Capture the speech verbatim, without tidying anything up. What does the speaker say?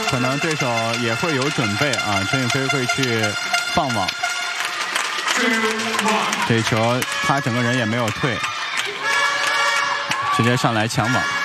可能对手也会有准备啊，陈宇飞会去放网。这球他整个人也没有退，直接上来抢网。